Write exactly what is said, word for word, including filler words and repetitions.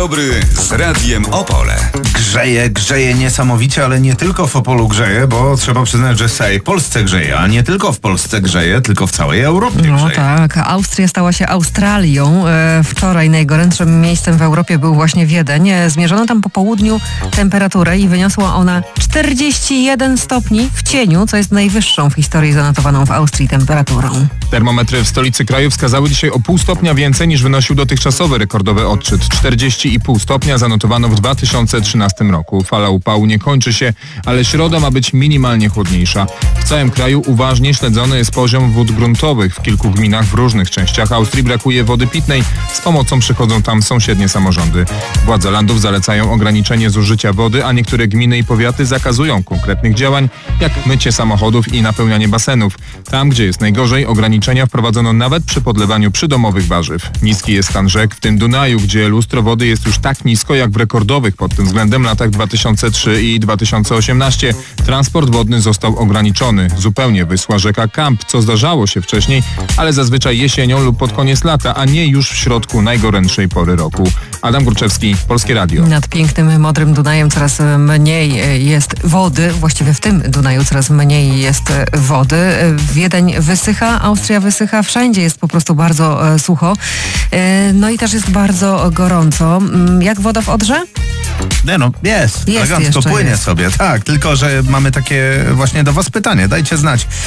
dobry z Radiem Opole. Grzeje, grzeje niesamowicie, ale nie tylko w Opolu grzeje, bo trzeba przyznać, że w całej Polsce grzeje, a nie tylko w Polsce grzeje, tylko w całej Europie grzeje. No tak, Austria stała się Australią. E, wczoraj najgorętszym miejscem w Europie był właśnie Wiedeń. E, zmierzono tam po południu temperaturę i wyniosła ona czterdzieści jeden stopni w cieniu, co jest najwyższą w historii zanotowaną w Austrii temperaturą. Termometry w stolicy kraju wskazały dzisiaj o pół stopnia więcej niż wynosił dotychczasowy rekordowy odczyt. czterdzieści i pół stopnia zanotowano w dwa tysiące trzynastym roku. Fala upału nie kończy się, ale środa ma być minimalnie chłodniejsza. W całym kraju uważnie śledzony jest poziom wód gruntowych. W kilku gminach w różnych częściach Austrii brakuje wody pitnej. Z pomocą przychodzą tam sąsiednie samorządy. Władze landów zalecają ograniczenie zużycia wody, a niektóre gminy i powiaty zakazują konkretnych działań, jak mycie samochodów i napełnianie basenów. Tam, gdzie jest najgorzej, ograniczenia wprowadzono nawet przy podlewaniu przydomowych warzyw. Niski jest stan rzek, w tym Dunaju, gdzie lustro wody jest już tak nisko jak w rekordowych pod tym względem latach dwa tysiące trzeci i dwa tysiące osiemnastym. Transport wodny został ograniczony. Zupełnie wyschła rzeka Kamp, co zdarzało się wcześniej, ale zazwyczaj jesienią lub pod koniec lata, a nie już w środku najgorętszej pory roku. Adam Górczewski, Polskie Radio. Nad pięknym, modrym Dunajem coraz mniej jest wody. Właściwie w tym Dunaju coraz mniej jest wody. Wiedeń wysycha, Austria wysycha. Wszędzie jest po prostu bardzo e, sucho. E, no i też jest bardzo gorąco. Jak woda w Odrze? Nie no, jest. Jest Elegancko jeszcze, płynie jest. sobie. Tak, tylko że mamy takie właśnie do was pytanie. Dajcie znać.